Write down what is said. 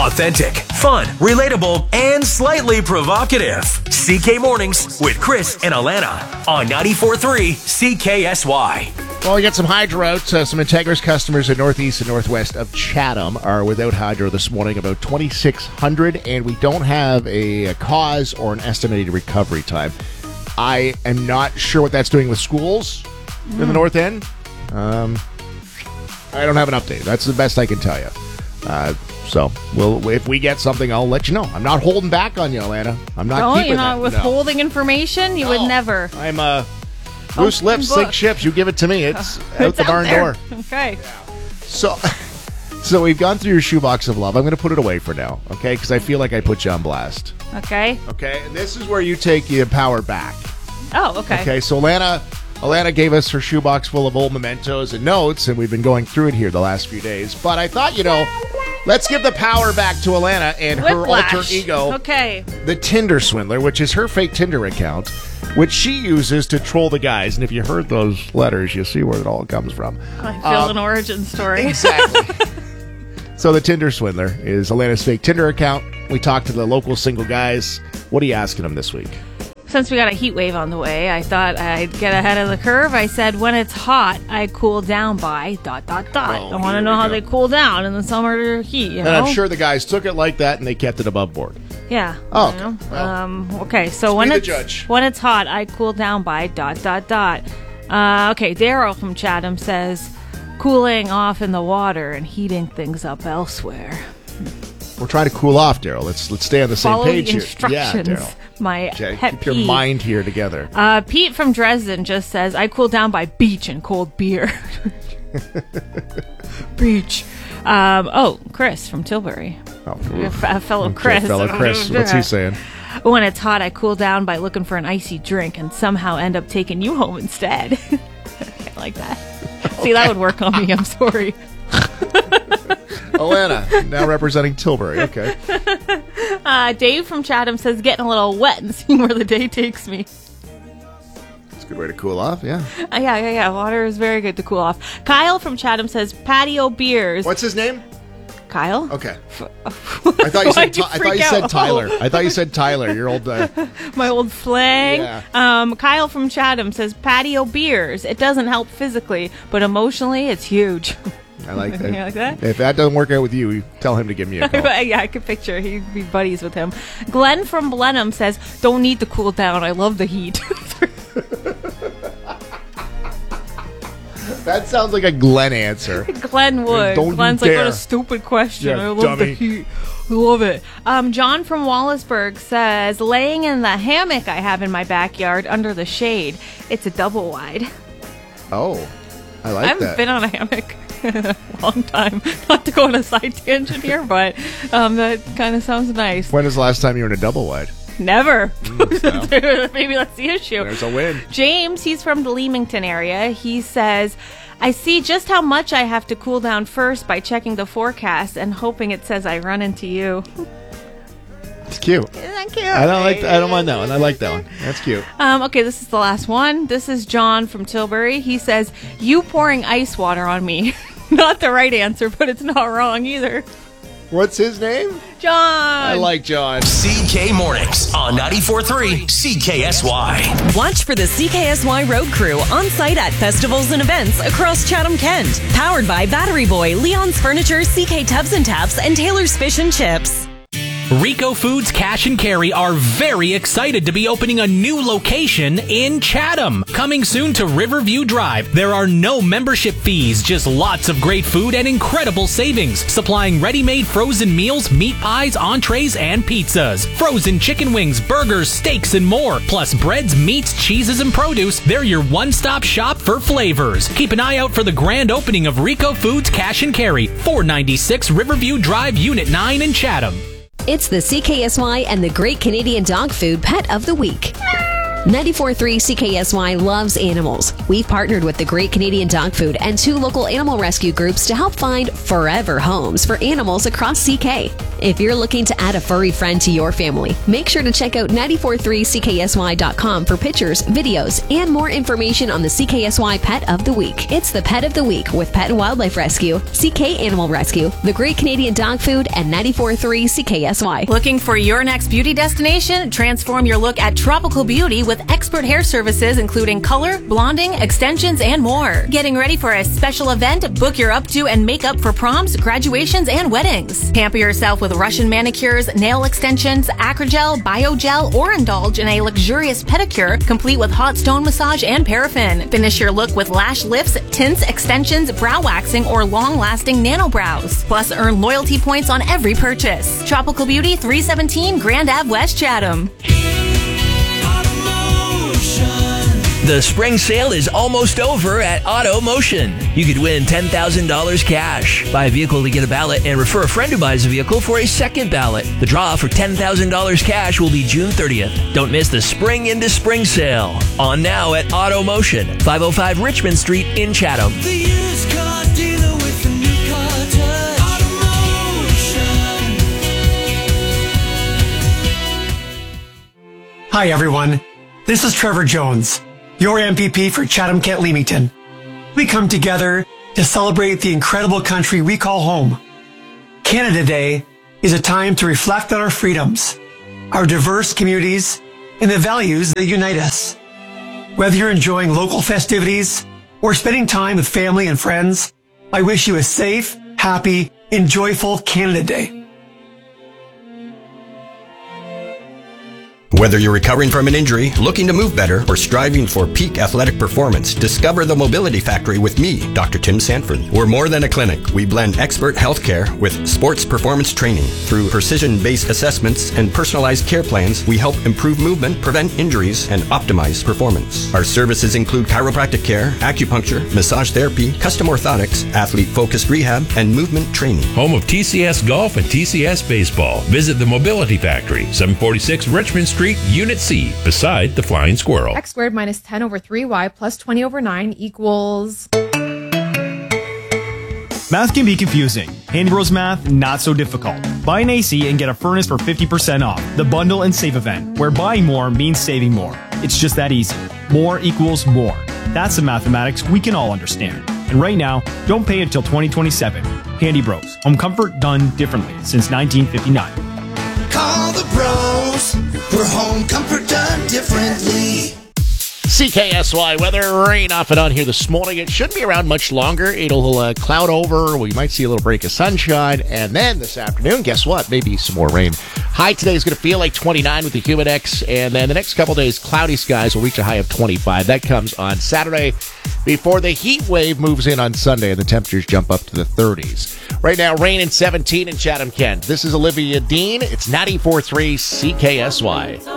Authentic, fun, relatable, and slightly provocative. CK Mornings with Chris and Alana on 94.3 CKSY. Well, we got some hydro out. Some Integris customers in northeast and northwest of Chatham are without hydro this morning, about 2,600, and we don't have a cause or an estimated recovery time. I am not sure what that's doing with schools in the north end. I don't have an update. That's the best I can tell you. So, if we get something, I'll let you know. I'm not holding back on you, Alana. I'm not keeping you're not that. withholding information? You would never. I'm loose lips, sink ships. You give it to me. It's out the barn door. Okay. So we've gone through your shoebox of love. I'm going to put it away for now, okay? Because I feel like I put you on blast. Okay. Okay, and this is where you take your power back. Oh, okay. Okay, so Alana gave us her shoebox full of old mementos and notes, and we've been going through it here the last few days. But I thought, let's give the power back to Alana and her alter ego. Okay. The Tinder Swindler, which is her fake Tinder account, which she uses to troll the guys. And if you heard those letters, you see where it all comes from. I feel an origin story. Exactly. So the Tinder Swindler is Alana's fake Tinder account. We talked to the local single guys. What are you asking them this week? Since we got a heat wave on the way, I thought I'd get ahead of the curve. I said, when it's hot, I cool down by ... I want to know how they cool down in the summer heat, And I'm sure the guys took it like that and they kept it above board. Yeah. Oh, okay. Well, okay, so when it's hot, I cool down by ... Okay, Daryl from Chatham says, cooling off in the water and heating things up elsewhere. We're trying to cool off, Daryl. Let's stay on the same page here. Instructions. Yeah, Daryl. My pet keep your mind here together. Pete from Dresden just says, I cool down by beach and cold beer. Beach. Chris from Tilbury. A fellow Chris. What's he saying? When it's hot, I cool down by looking for an icy drink and somehow end up taking you home instead. I like that. See, that would work on me. I'm sorry. Alana, now representing Tilbury. Okay. Dave from Chatham says, getting a little wet and seeing where the day takes me. It's a good way to cool off, yeah. Yeah. Water is very good to cool off. Kyle from Chatham says, patio beers. What's his name? Kyle? Okay. I thought you said Tyler. I thought you said Tyler, your old... My old flang. Yeah. Kyle from Chatham says, patio beers. It doesn't help physically, but emotionally, it's huge. I like that. You like that? If that doesn't work out with you, tell him to give me a call. Yeah, I could picture he'd be buddies with him. Glenn from Blenheim says, don't need to cool down. I love the heat. That sounds like a Glenn answer. Glenn would. Glenn's like, what a stupid question. Yeah, I love the heat. I love it. John from Wallaceburg says, laying in the hammock I have in my backyard under the shade. It's a double wide. Oh, I like that. I haven't been on a hammock in a long time. Not to go on a side tangent here, but that kind of sounds nice. When was the last time you were in a double wide? Never. Maybe that's the issue. There's a win. James, he's from the Leamington area. He says, I see just how much I have to cool down first by checking the forecast and hoping it says I run into you. It's cute. Isn't that cute? I don't mind that one. I like that one. That's cute. Okay, this is the last one. This is John from Tilbury. He says, you pouring ice water on me. Not the right answer, but it's not wrong either. What's his name? John. I like John. CK Mornings on 94.3 CKSY. Watch for the CKSY Road Crew on site at festivals and events across Chatham-Kent. Powered by Battery Boy, Leon's Furniture, CK Tubs and Taps, and Taylor's Fish and Chips. Rico Foods Cash and Carry are very excited to be opening a new location in Chatham. Coming soon to Riverview Drive. There are no membership fees, just lots of great food and incredible savings. Supplying ready-made frozen meals, meat pies, entrees, and pizzas. Frozen chicken wings, burgers, steaks, and more. Plus breads, meats, cheeses, and produce. They're your one-stop shop for flavors. Keep an eye out for the grand opening of Rico Foods Cash and Carry, 496 Riverview Drive, Unit 9 in Chatham. It's the CKSY and the Great Canadian Dog Food Pet of the Week. 94.3 CKSY loves animals. We've partnered with the Great Canadian Dog Food and 2 local animal rescue groups to help find forever homes for animals across CK. If you're looking to add a furry friend to your family, make sure to check out 943CKSY.com for pictures, videos, and more information on the CKSY Pet of the Week. It's the Pet of the Week with Pet and Wildlife Rescue, CK Animal Rescue, The Great Canadian Dog Food, and 94.3 CKSY. Looking for your next beauty destination? Transform your look at Tropical Beauty with expert hair services including color, blonding, extensions, and more. Getting ready for a special event? Book your updo and makeup for proms, graduations, and weddings. Pamper yourself with Russian manicures, nail extensions, Acrogel, Biogel, or indulge in a luxurious pedicure complete with hot stone massage and paraffin. Finish your look with lash lifts, tints, extensions, brow waxing, or long-lasting nano brows. Plus, earn loyalty points on every purchase. Tropical Beauty, 317 Grand Ave West, Chatham. The spring sale is almost over at Auto Motion. You could win $10,000 cash. Buy a vehicle to get a ballot and refer a friend who buys a vehicle for a second ballot. The draw for $10,000 cash will be June 30th. Don't miss the Spring into Spring sale. On now at Auto Motion, 505 Richmond Street in Chatham. The used car dealer with the new car touch. Auto Motion. Hi everyone, this is Trevor Jones, your MPP for Chatham-Kent Leamington. We come together to celebrate the incredible country we call home. Canada Day is a time to reflect on our freedoms, our diverse communities, and the values that unite us. Whether you're enjoying local festivities or spending time with family and friends, I wish you a safe, happy, and joyful Canada Day. Whether you're recovering from an injury, looking to move better, or striving for peak athletic performance, discover the Mobility Factory with me, Dr. Tim Sanford. We're more than a clinic. We blend expert healthcare with sports performance training. Through precision-based assessments and personalized care plans, we help improve movement, prevent injuries, and optimize performance. Our services include chiropractic care, acupuncture, massage therapy, custom orthotics, athlete-focused rehab, and movement training. Home of TCS Golf and TCS Baseball. Visit the Mobility Factory, 746 Richmond Street, Unit C, beside the Flying Squirrel. X squared minus 10 over 3y plus 20 over 9 equals... Math can be confusing. Handy Bros Math, not so difficult. Buy an AC and get a furnace for 50% off. The Bundle and Save event, where buying more means saving more. It's just that easy. More equals more. That's the mathematics we can all understand. And right now, don't pay until 2027. Handy Bros. Home comfort done differently since 1959. Call the bros for home comfort done differently. CKSY weather, rain off and on here this morning. It shouldn't be around much longer. It'll cloud over. We might see a little break of sunshine. And then this afternoon, guess what? Maybe some more rain. High today is going to feel like 29 with the Humidex. And then the next couple days, cloudy skies will reach a high of 25. That comes on Saturday before the heat wave moves in on Sunday and the temperatures jump up to the 30s. Right now, rain and 17 in Chatham-Kent. This is Olivia Dean. It's 94.3 CKSY.